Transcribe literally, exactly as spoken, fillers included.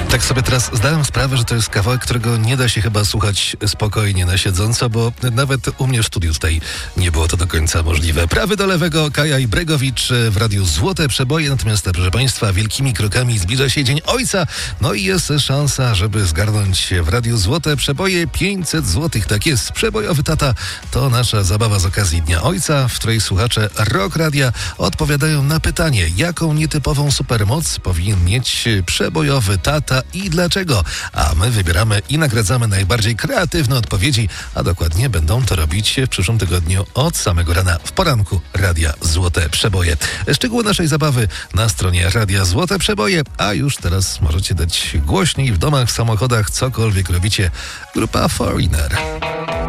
Tak sobie teraz zdałem sprawę, że to jest kawałek, którego nie da się chyba słuchać spokojnie na siedząco, bo nawet u mnie w studiu tutaj nie było to do końca możliwe. Prawy do lewego, Kaja i Bregowicz w radiu Złote Przeboje, natomiast proszę Państwa, wielkimi krokami zbliża się Dzień Ojca, no i jest szansa, żeby zgarnąć w radiu Złote Przeboje pięćset złotych. Tak jest, Przebojowy Tata to nasza zabawa z okazji Dnia Ojca, w której słuchacze Rock Radia odpowiadają na pytanie, jaką nietypową supermoc powinien mieć przebojowy tata i dlaczego? A my wybieramy i nagradzamy najbardziej kreatywne odpowiedzi, a dokładnie będą to robić w przyszłym tygodniu od samego rana w poranku Radia Złote Przeboje. Szczegóły naszej zabawy na stronie Radia Złote Przeboje, a już teraz możecie dać głośniej w domach, w samochodach, cokolwiek robicie. Grupa Foreigner.